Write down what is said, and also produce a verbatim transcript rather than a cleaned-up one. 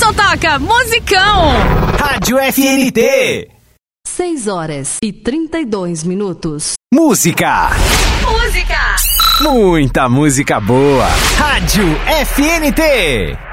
Então toca musicão. Rádio F N T. seis horas e trinta e dois minutos. Música. Música. Muita música boa. Rádio F N T.